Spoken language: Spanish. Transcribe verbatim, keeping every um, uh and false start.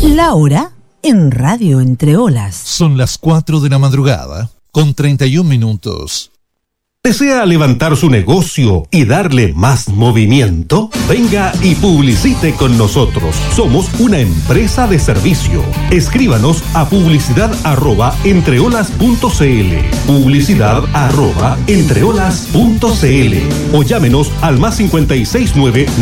La hora en Radio Entre Olas. Son las cuatro de la madrugada, con treinta y un minutos. ¿Desea levantar su negocio y darle más movimiento? Venga y publicite con nosotros. Somos una empresa de servicio. Escríbanos a publicidad arroba entreolas punto cl, publicidad arroba entreolas punto cl o llámenos al más cincuenta y seis nueve